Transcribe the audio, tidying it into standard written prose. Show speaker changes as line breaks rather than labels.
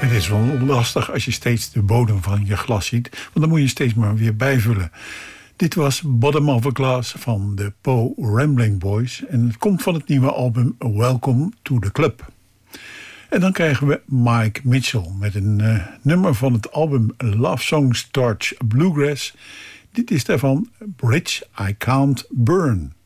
Het is wel lastig als je steeds de bodem van je glas ziet, want dan moet je steeds maar weer bijvullen. Dit was Bottom of a Glass van de Poe Rambling Boys en het komt van het nieuwe album Welcome to the Club. En dan krijgen we Mike Mitchell met een nummer van het album Love Songs Torch Bluegrass. Dit is daarvan Bridge I Can't Burn.